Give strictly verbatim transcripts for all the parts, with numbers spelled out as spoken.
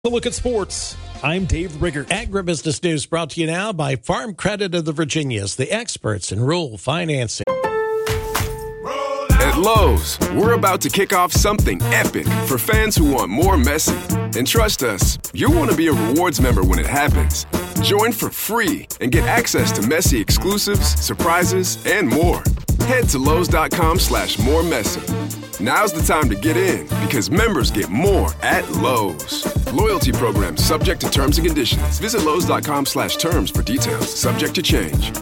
A look at sports. I'm Dave Rigger. Agribusiness News brought to you now by Farm Credit of the Virginias, the experts in rural financing. At Lowe's, we're about to kick off something epic for fans who want more Messi. And trust us, you'll want to be a rewards member when it happens. Join for free and get access to Messi exclusives, surprises, and more. Head to Lowe's.com slash more Messi. Now's the time to get in because members get more at Lowe's. Loyalty program subject to terms and conditions. Visit Lowe's.com slash terms for details. Subject to change.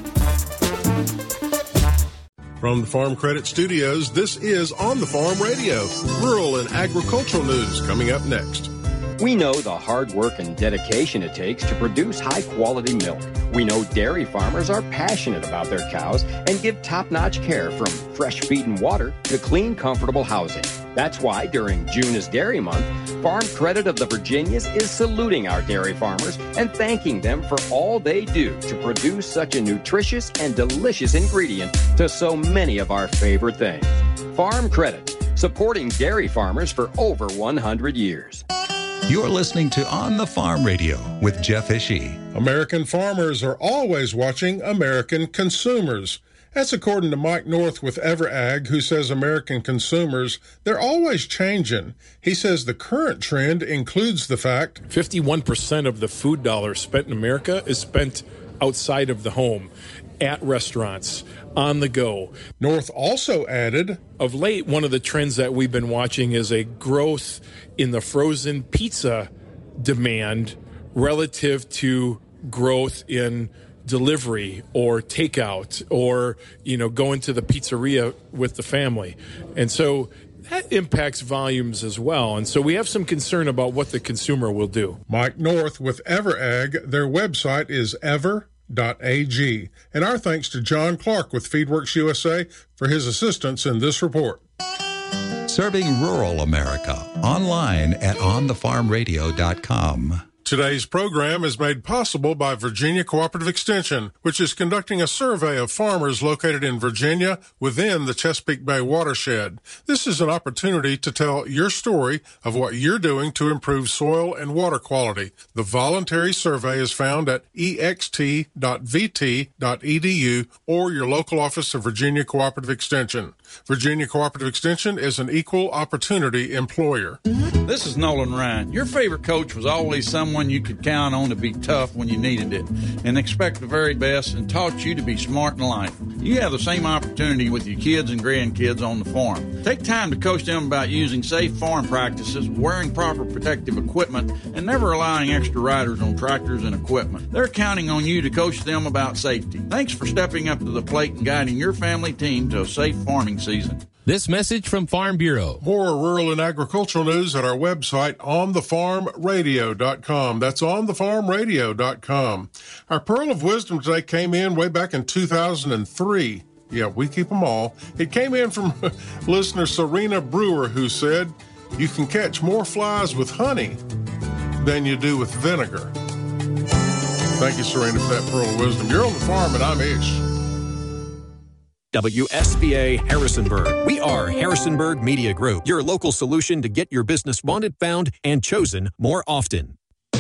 From the Farm Credit Studios, this is On the Farm Radio. Rural and agricultural news coming up next. We know the hard work and dedication it takes to produce high-quality milk. We know dairy farmers are passionate about their cows and give top-notch care from fresh feed and water to clean, comfortable housing. That's why during June is Dairy Month, Farm Credit of the Virginias is saluting our dairy farmers and thanking them for all they do to produce such a nutritious and delicious ingredient to so many of our favorite things. Farm Credit, supporting dairy farmers for over one hundred years. You're listening to On the Farm Radio with Jeff Ishii. American farmers are always watching American consumers. That's according to Mike North with EverAg, who says American consumers, they're always changing. He says the current trend includes the fact fifty-one percent of the food dollars spent in America is spent outside of the home, at restaurants, on the go. North also added, of late, one of the trends that we've been watching is a growth in the frozen pizza demand relative to growth in delivery or takeout or, you know, going to the pizzeria with the family. And so that impacts volumes as well. And so we have some concern about what the consumer will do. Mike North with EverAg. Their website is ever dot a g. And our thanks to John Clark with FeedWorks U S A for his assistance in this report. Serving rural America, online at on the farm radio dot com. Today's program is made possible by Virginia Cooperative Extension, which is conducting a survey of farmers located in Virginia within the Chesapeake Bay watershed. This is an opportunity to tell your story of what you're doing to improve soil and water quality. The voluntary survey is found at e x t dot v t dot e d u or your local office of Virginia Cooperative Extension. Virginia Cooperative Extension is an equal opportunity employer. This is Nolan Ryan. Your favorite coach was always someone you could count on to be tough when you needed it and expect the very best, and taught you to be smart in life. You have the same opportunity with your kids and grandkids on the farm. Take time to coach them about using safe farm practices, wearing proper protective equipment, and never allowing extra riders on tractors and equipment. They're counting on you to coach them about safety. Thanks for stepping up to the plate and guiding your family team to a safe farming season. This message from Farm Bureau. More rural and agricultural news at our website, on the farm radio dot com. That's on the farm radio dot com. Our Pearl of Wisdom today came in way back in two thousand three. Yeah, we keep them all. It came in from listener Serena Brewer, who said, you can catch more flies with honey than you do with vinegar. Thank you, Serena, for that Pearl of Wisdom. You're on the farm, and I'm Ish. W S B A Harrisonburg. We are Harrisonburg Media Group, your local solution to get your business wanted, found, and chosen more often.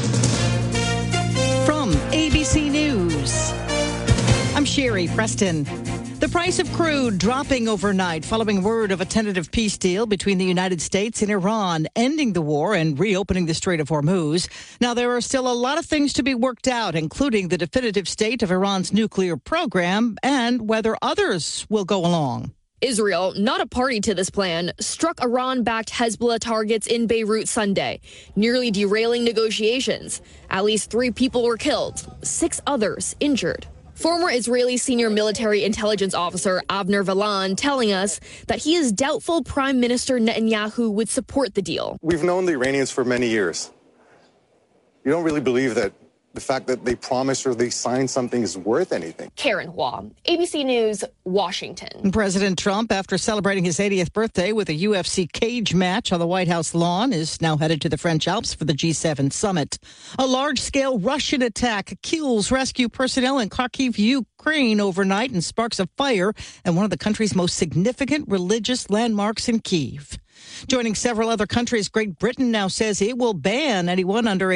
From A B C News, I'm Sherry Preston. The price of crude dropping overnight following word of a tentative peace deal between the United States and Iran, ending the war and reopening the Strait of Hormuz. Now, there are still a lot of things to be worked out, including the definitive state of Iran's nuclear program and whether others will go along. Israel, not a party to this plan, struck Iran-backed Hezbollah targets in Beirut Sunday, nearly derailing negotiations. At least three people were killed, six others injured. Former Israeli senior military intelligence officer Avner Valan telling us that he is doubtful Prime Minister Netanyahu would support the deal. We've known the Iranians for many years. You don't really believe that the fact that they promised or they signed something is worth anything. Karen Hua, A B C News, Washington. President Trump, after celebrating his eightieth birthday with a U F C cage match on the White House lawn, is now headed to the French Alps for the G seven summit. A large-scale Russian attack kills rescue personnel in Kharkiv, Ukraine overnight and sparks a fire at one of the country's most significant religious landmarks in Kyiv. Joining several other countries, Great Britain now says it will ban anyone under